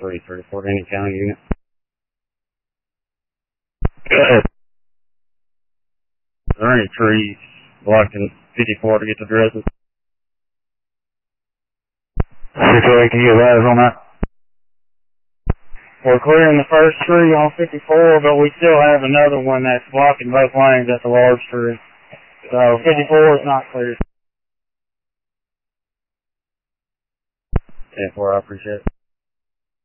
3 Fort Henry County unit. Go ahead. Are there any trees blocking 54 to get to Dresden? 608, can you advise on that? We're clearing the first tree on 54, but we still have another one that's blocking both lanes. That's a large tree. So 54 is not clear. 10-4, I appreciate it.